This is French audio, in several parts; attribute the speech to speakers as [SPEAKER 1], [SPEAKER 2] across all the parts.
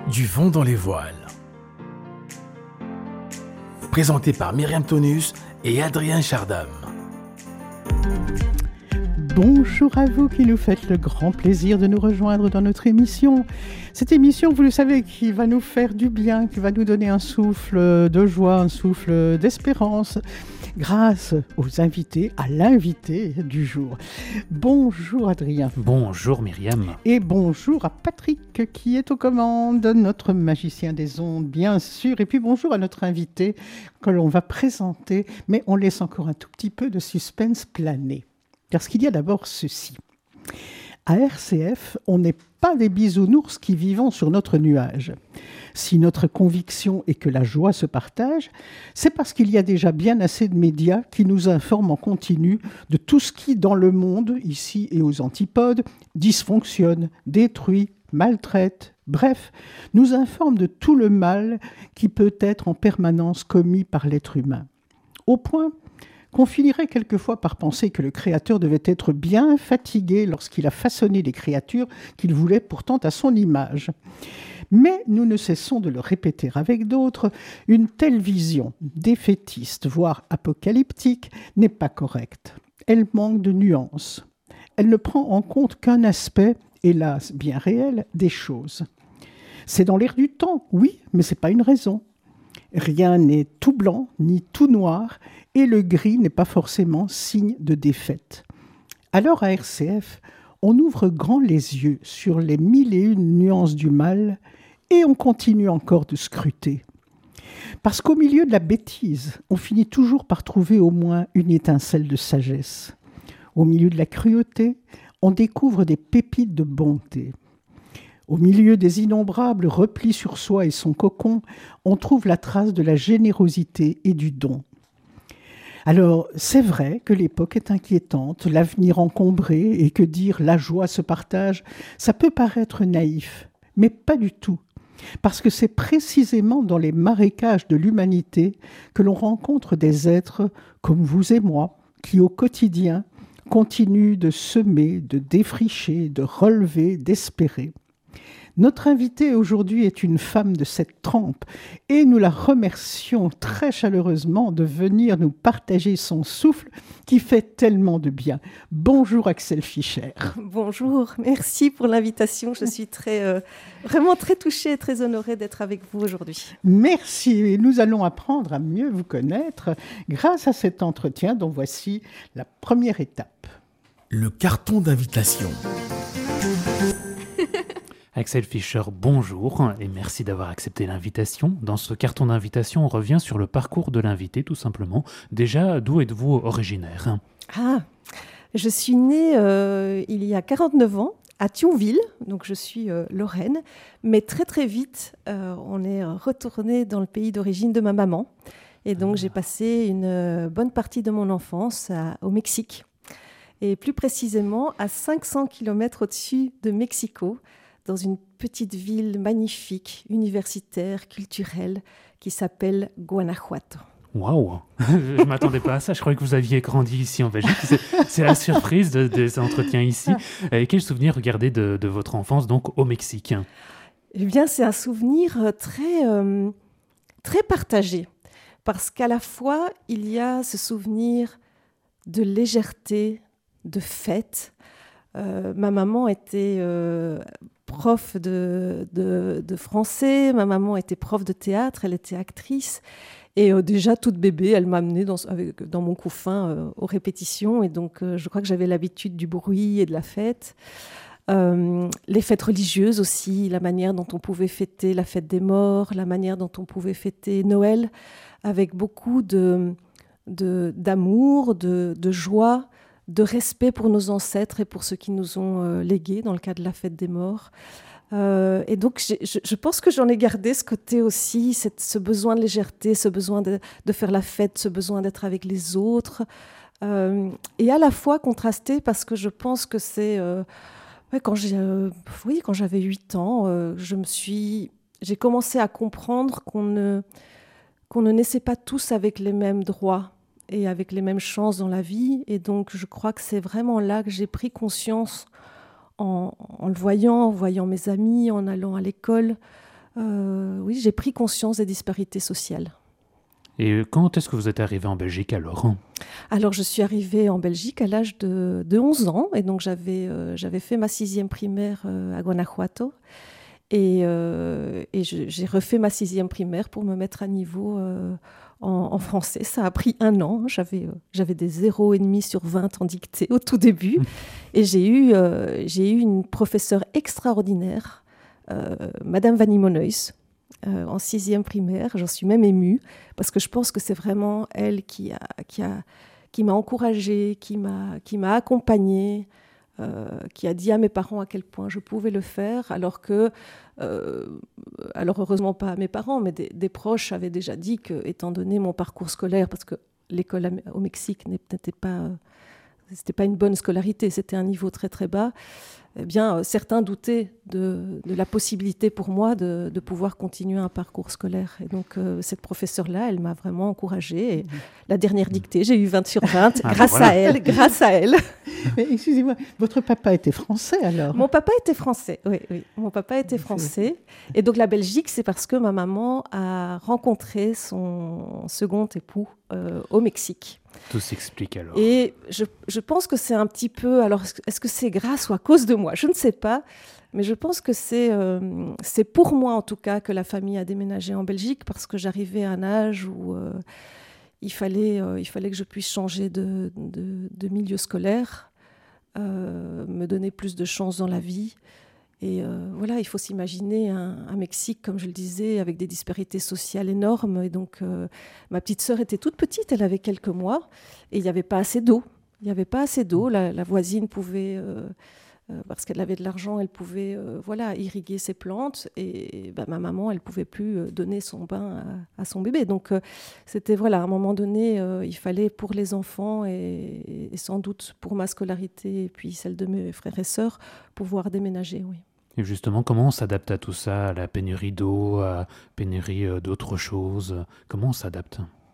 [SPEAKER 1] Du vent dans les voiles. Présenté par Myriam Tonus et Adrien Chardam.
[SPEAKER 2] Bonjour à vous qui nous faites le grand plaisir de nous rejoindre dans notre émission. Cette émission, vous le savez, qui va nous faire du bien, qui va nous donner un souffle de joie, un souffle d'espérance, grâce aux invités, à l'invité du jour. Bonjour Adrien.
[SPEAKER 3] Bonjour Myriam.
[SPEAKER 2] Et bonjour à Patrick qui est aux commandes, notre magicien des ondes, bien sûr. Et puis bonjour à notre invité que l'on va présenter, mais on laisse encore un tout petit peu de suspense planer. Parce qu'il y a d'abord ceci. À RCF, on n'est pas des bisounours qui vivons sur notre nuage. Si notre conviction est que la joie se partage, c'est parce qu'il y a déjà bien assez de médias qui nous informent en continu de tout ce qui, dans le monde, ici et aux antipodes, dysfonctionne, détruit, maltraite, bref, nous informent de tout le mal qui peut être en permanence commis par l'être humain. Au point qu'on finirait quelquefois par penser que le Créateur devait être bien fatigué lorsqu'il a façonné les créatures qu'il voulait pourtant à son image. Mais nous ne cessons de le répéter avec d'autres, une telle vision défaitiste, voire apocalyptique, n'est pas correcte. Elle manque de nuances. Elle ne prend en compte qu'un aspect, hélas bien réel, des choses. C'est dans l'air du temps, oui, mais ce n'est pas une raison. Rien n'est tout blanc ni tout noir, et le gris n'est pas forcément signe de défaite. Alors à RCF, on ouvre grand les yeux sur les 1001 nuances du mal et on continue encore de scruter. Parce qu'au milieu de la bêtise, on finit toujours par trouver au moins une étincelle de sagesse. Au milieu de la cruauté, on découvre des pépites de bonté. Au milieu des innombrables replis sur soi et son cocon, on trouve la trace de la générosité et du don. Alors, c'est vrai que l'époque est inquiétante, l'avenir encombré, et que dire « la joie se partage », ça peut paraître naïf, mais pas du tout. Parce que c'est précisément dans les marécages de l'humanité que l'on rencontre des êtres comme vous et moi, qui au quotidien continuent de semer, de défricher, de relever, d'espérer. Notre invitée aujourd'hui est une femme de cette trempe et nous la remercions très chaleureusement de venir nous partager son souffle qui fait tellement de bien. Bonjour Axel Fischer.
[SPEAKER 4] Bonjour, merci pour l'invitation. Je suis vraiment très touchée et très honorée d'être avec vous aujourd'hui.
[SPEAKER 2] Merci et nous allons apprendre à mieux vous connaître grâce à cet entretien dont voici la première étape.
[SPEAKER 1] Le carton d'invitation.
[SPEAKER 3] Axel Fischer, bonjour et merci d'avoir accepté l'invitation. Dans ce carton d'invitation, on revient sur le parcours de l'invité tout simplement. Déjà, d'où êtes-vous originaire ?
[SPEAKER 4] Je suis née il y a 49 ans à Thionville, donc je suis lorraine, mais très très vite, on est retourné dans le pays d'origine de ma maman. Et donc j'ai passé une bonne partie de mon enfance au Mexique, et plus précisément à 500 km au-dessus de Mexico, dans une petite ville magnifique, universitaire, culturelle, qui s'appelle Guanajuato.
[SPEAKER 3] Waouh, je ne m'attendais pas à ça, je croyais que vous aviez grandi ici en Belgique. C'est la surprise de ces entretiens ici. Et quel souvenir regardez de votre enfance donc au Mexique ?
[SPEAKER 4] Eh bien, c'est un souvenir très partagé, parce qu'à la fois, il y a ce souvenir de légèreté, de fête. Ma maman était prof de français, ma maman était prof de théâtre, elle était actrice. Et déjà, toute bébé, elle m'amenait dans mon couffin aux répétitions. Et donc, je crois que j'avais l'habitude du bruit et de la fête. Les fêtes religieuses aussi, la manière dont on pouvait fêter la fête des morts, la manière dont on pouvait fêter Noël, avec beaucoup d'amour, de joie, de respect pour nos ancêtres et pour ceux qui nous ont légués dans le cas de la fête des morts. Et donc, je pense que j'en ai gardé ce côté aussi, ce besoin de légèreté, ce besoin de faire la fête, ce besoin d'être avec les autres. Et à la fois contrasté parce que je pense que c'est... quand j'avais 8 ans, j'ai commencé à comprendre qu'on ne naissait pas tous avec les mêmes droits et avec les mêmes chances dans la vie. Et donc, je crois que c'est vraiment là que j'ai pris conscience, en le voyant, en voyant mes amis, en allant à l'école, Oui, j'ai pris conscience des disparités sociales.
[SPEAKER 3] Et quand est-ce que vous êtes arrivé en Belgique alors?
[SPEAKER 4] Alors, je suis arrivée en Belgique à l'âge de 11 ans, et donc j'avais fait ma 6e primaire à Guanajuato, et j'ai refait ma 6e primaire pour me mettre à niveau en français. Ça a pris 1 an, j'avais des 0,5 sur 20 en dictée au tout début, et j'ai eu une professeure extraordinaire, Madame Vanimoneus, en 6e primaire. J'en suis même émue, parce que je pense que c'est vraiment elle qui m'a encouragée, qui m'a accompagnée, qui a dit à mes parents à quel point je pouvais le faire, alors heureusement pas à mes parents, mais des proches avaient déjà dit que, étant donné mon parcours scolaire, parce que l'école au Mexique n'était pas... C'était pas une bonne scolarité, c'était un niveau très très bas. Eh bien, certains doutaient de la possibilité pour moi de pouvoir continuer un parcours scolaire. Et donc, cette professeure-là, elle m'a vraiment encouragée. Et la dernière dictée, j'ai eu 20 sur 20 grâce à elle.
[SPEAKER 2] Mais excusez-moi, votre papa était français alors?
[SPEAKER 4] Mon papa était français, oui. Mon papa était français. Et donc, la Belgique, c'est parce que ma maman a rencontré son second époux au Mexique.
[SPEAKER 3] Tout s'explique alors.
[SPEAKER 4] Et je pense que c'est un petit peu... Alors, est-ce que c'est grâce ou à cause de moi? Je ne sais pas. Mais je pense que c'est pour moi, en tout cas, que la famille a déménagé en Belgique, parce que j'arrivais à un âge où il fallait que je puisse changer de milieu scolaire, me donner plus de chance dans la vie. Et voilà, il faut s'imaginer un Mexique, comme je le disais, avec des disparités sociales énormes. Et donc, ma petite sœur était toute petite, elle avait quelques mois, et il n'y avait pas assez d'eau. La voisine pouvait, parce qu'elle avait de l'argent, elle pouvait irriguer ses plantes. Et ma maman, elle ne pouvait plus donner son bain à son bébé. Donc, c'était, à un moment donné, il fallait pour les enfants et sans doute pour ma scolarité et puis celle de mes frères et sœurs, pouvoir déménager, oui.
[SPEAKER 3] Et justement, comment on s'adapte à tout ça, à la pénurie d'eau, à la pénurie d'autres choses? Comment on s'adapte?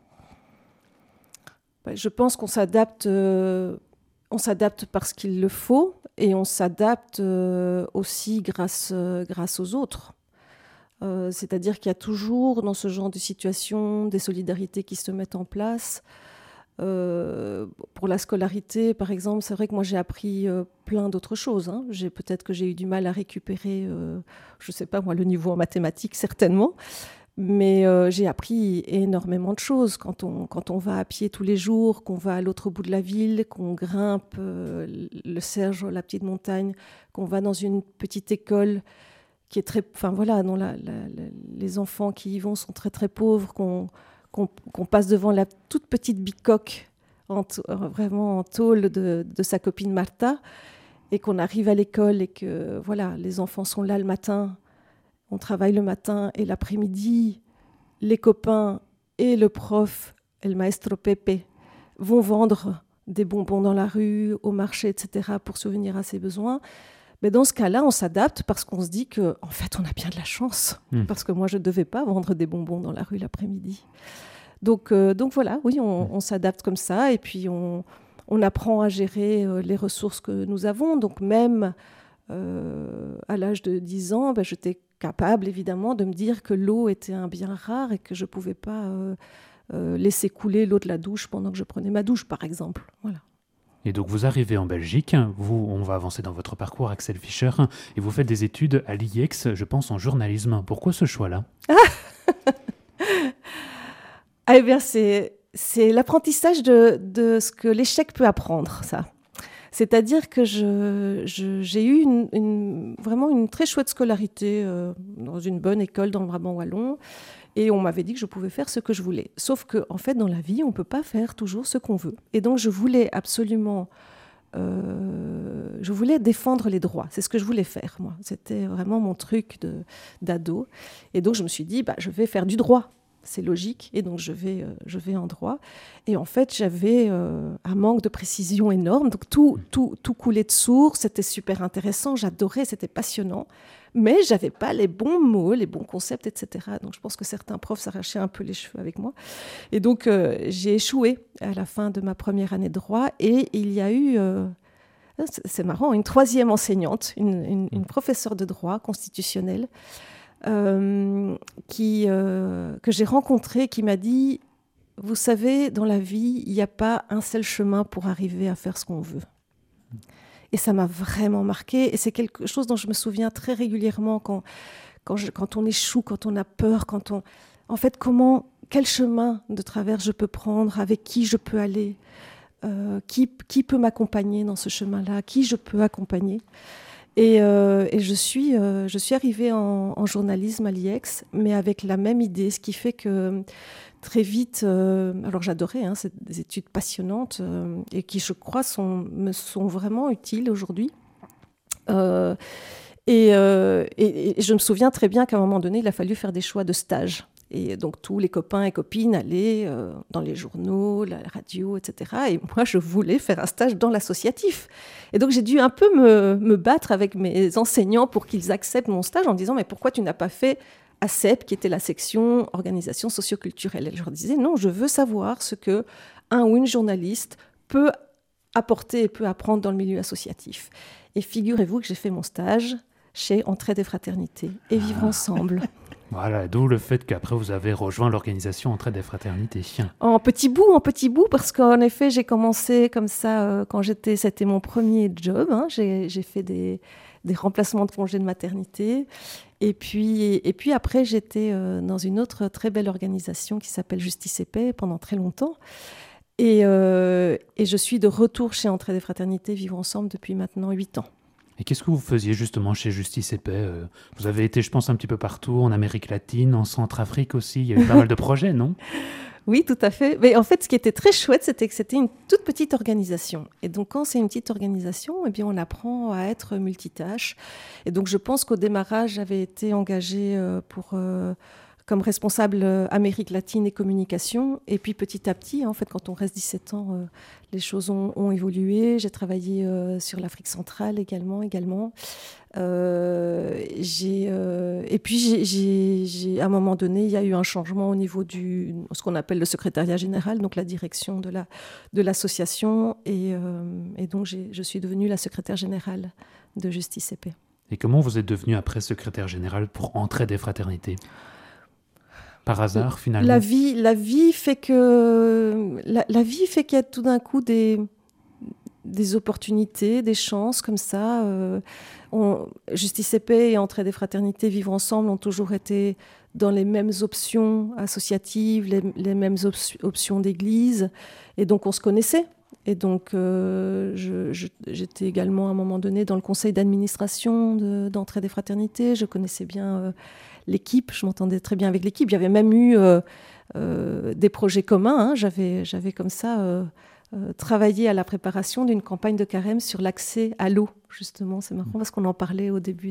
[SPEAKER 4] Je pense qu'on s'adapte parce qu'il le faut, et on s'adapte aussi grâce aux autres. C'est-à-dire qu'il y a toujours, dans ce genre de situation, des solidarités qui se mettent en place. Pour la scolarité, par exemple, c'est vrai que moi j'ai appris plein d'autres choses. Peut-être que j'ai eu du mal à récupérer, je ne sais pas moi, le niveau en mathématiques, certainement. Mais j'ai appris énormément de choses. Quand on va à pied tous les jours, qu'on va à l'autre bout de la ville, qu'on grimpe le Serge, la petite montagne, qu'on va dans une petite école qui est très... dont les enfants qui y vont sont très très pauvres, qu'on passe devant la toute petite bicoque, vraiment en tôle de sa copine Martha, et qu'on arrive à l'école et que les enfants sont là le matin, on travaille le matin, et l'après-midi, les copains et le prof, el maestro Pepe, vont vendre des bonbons dans la rue, au marché, etc., pour subvenir à ses besoins. Mais dans ce cas-là, on s'adapte parce qu'on se dit qu'en fait, on a bien de la chance. Parce que moi, je ne devais pas vendre des bonbons dans la rue l'après-midi. Donc voilà, oui, on s'adapte comme ça. Et puis, on apprend à gérer les ressources que nous avons. Donc même à l'âge de 10 ans, j'étais capable, évidemment, de me dire que l'eau était un bien rare et que je ne pouvais pas laisser couler l'eau de la douche pendant que je prenais ma douche, par exemple. Voilà.
[SPEAKER 3] Et donc vous arrivez en Belgique, on va avancer dans votre parcours, Axel Fischer, et vous faites des études à l'IEX, je pense en journalisme. Pourquoi ce choix-là?
[SPEAKER 4] Eh bien, c'est l'apprentissage de ce que l'échec peut apprendre, ça. C'est-à-dire que j'ai eu vraiment une très chouette scolarité dans une bonne école dans le Brabant wallon. Et on m'avait dit que je pouvais faire ce que je voulais. Sauf qu'en fait, dans la vie, on ne peut pas faire toujours ce qu'on veut. Et donc, je voulais absolument... je voulais défendre les droits. C'est ce que je voulais faire, moi. C'était vraiment mon truc d'ado. Et donc, je me suis dit, je vais faire du droit. C'est logique. Et donc, je vais en droit. Et en fait, j'avais un manque de précision énorme. Donc, tout coulait de source. C'était super intéressant. J'adorais. C'était passionnant. Mais je n'avais pas les bons mots, les bons concepts, etc. Donc, je pense que certains profs s'arrachaient un peu les cheveux avec moi. Et donc, j'ai échoué à la fin de ma première année de droit. Et il y a eu, c'est marrant, une troisième enseignante, une professeure de droit constitutionnel, que j'ai rencontré, qui m'a dit « Vous savez, dans la vie, il n'y a pas un seul chemin pour arriver à faire ce qu'on veut. » Et ça m'a vraiment marqué. Et c'est quelque chose dont je me souviens très régulièrement quand on échoue, quand on a peur, en fait, quel chemin de travers je peux prendre, avec qui je peux aller, qui peut m'accompagner dans ce chemin-là, qui je peux accompagner. Et je suis arrivée en journalisme à l'IEX, mais avec la même idée, ce qui fait que très vite, alors j'adorais, c'est des études passionnantes et qui, je crois, me sont vraiment utiles aujourd'hui. Et je me souviens très bien qu'à un moment donné, il a fallu faire des choix de stage. Et donc, tous les copains et copines allaient dans les journaux, la radio, etc. Et moi, je voulais faire un stage dans l'associatif. Et donc, j'ai dû un peu me battre avec mes enseignants pour qu'ils acceptent mon stage en disant « Mais pourquoi tu n'as pas fait ASEP, qui était la section organisation socioculturelle ?» Et je leur disais « Non, je veux savoir ce qu'un ou une journaliste peut apporter et peut apprendre dans le milieu associatif. » Et figurez-vous que j'ai fait mon stage chez Entraide et Fraternité et Vivre Ensemble.
[SPEAKER 3] Voilà, d'où le fait qu'après vous avez rejoint l'organisation Entraide et Fraternité.
[SPEAKER 4] En petit bout, parce qu'en effet, j'ai commencé comme ça c'était mon premier job. J'ai fait des remplacements de congés de maternité. Et puis après, j'étais dans une autre très belle organisation qui s'appelle Justice et Paix pendant très longtemps. Et je suis de retour chez Entraide et Fraternité Vivre Ensemble depuis maintenant 8 ans.
[SPEAKER 3] Et qu'est-ce que vous faisiez justement chez Justice et Paix ? Vous avez été, je pense, un petit peu partout, en Amérique latine, en Centrafrique aussi. Il y a eu pas mal de projets, non ?
[SPEAKER 4] Oui, tout à fait. Mais en fait, ce qui était très chouette, c'était que c'était une toute petite organisation. Et donc, quand c'est une petite organisation, eh bien, on apprend à être multitâche. Et donc, je pense qu'au démarrage, j'avais été engagée comme responsable Amérique latine et communication. Et puis petit à petit, en fait, quand on reste 17 ans, les choses ont évolué. J'ai travaillé sur l'Afrique centrale également. Et puis, à un moment donné, il y a eu un changement au niveau ce qu'on appelle le secrétariat général, donc la direction de l'association. Et donc, je suis devenue la secrétaire générale de Justice et Paix.
[SPEAKER 3] Et comment vous êtes devenue après secrétaire générale pour Entraide et Fraternité ? Par hasard, finalement.
[SPEAKER 4] La vie fait que la vie fait qu'il y a tout d'un coup des opportunités, des chances comme ça. Justice et Paix et Entraide et Fraternité Vivre Ensemble ont toujours été dans les mêmes options associatives, les mêmes options d'église, et donc on se connaissait. Et donc j'étais également à un moment donné dans le conseil d'administration d'Entraide et Fraternité. Je connaissais bien l'équipe, je m'entendais très bien avec l'équipe. Il y avait même eu des projets communs. J'avais comme ça travaillé à la préparation d'une campagne de carême sur l'accès à l'eau, justement. C'est marrant parce qu'on en parlait au début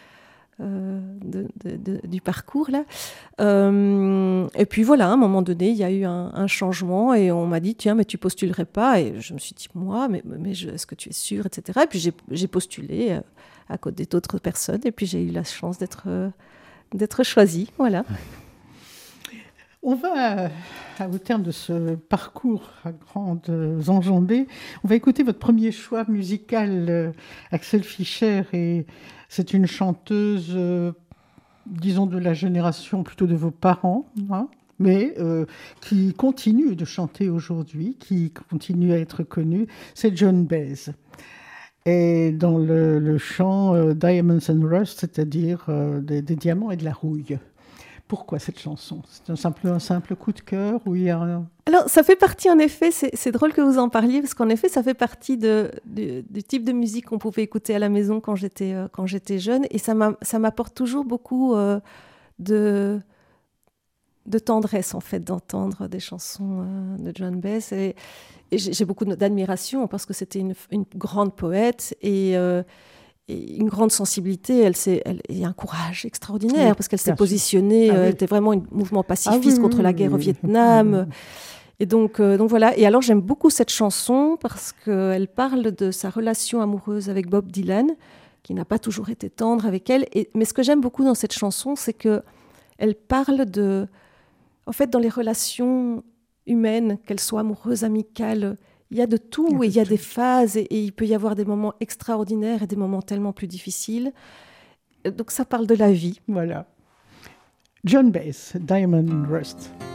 [SPEAKER 4] du parcours, là. Et puis voilà, à un moment donné, il y a eu un changement et on m'a dit, tiens, mais tu postulerais pas? Et je me suis dit, moi, mais est-ce que tu es sûre, etc. Et puis j'ai postulé à côté d'autres personnes et puis j'ai eu la chance d'être choisie, voilà.
[SPEAKER 2] On va, au terme de ce parcours à grandes enjambées, on va écouter votre premier choix musical, Axel Fischer, et c'est une chanteuse, disons, de la génération plutôt de vos parents, mais qui continue de chanter aujourd'hui, qui continue à être connue, c'est Joan Baez. Et dans le chant Diamonds and Rust, c'est-à-dire des diamants et de la rouille. Pourquoi cette chanson ? C'est un simple coup de cœur ou il y a
[SPEAKER 4] Alors, ça fait partie, en effet, c'est drôle que vous en parliez, parce qu'en effet, ça fait partie du type de musique qu'on pouvait écouter à la maison quand j'étais jeune, et ça m'apporte toujours beaucoup de tendresse, en fait, d'entendre des chansons de Joan Baez. Et j'ai beaucoup d'admiration, parce que c'était une grande poète, et une grande sensibilité, et un courage extraordinaire, parce qu'elle s'est positionnée, elle était vraiment un mouvement pacifiste contre la guerre au Vietnam. Et donc voilà. Et alors j'aime beaucoup cette chanson parce qu'elle parle de sa relation amoureuse avec Bob Dylan, qui n'a pas toujours été tendre avec elle. Mais ce que j'aime beaucoup dans cette chanson, c'est qu'elle parle en fait, dans les relations humaines, qu'elles soient amoureuses, amicales, il y a de tout, et il y a des phases, et il peut y avoir des moments extraordinaires et des moments tellement plus difficiles. Donc ça parle de la vie.
[SPEAKER 2] Voilà. John Baez, Diamond Rust.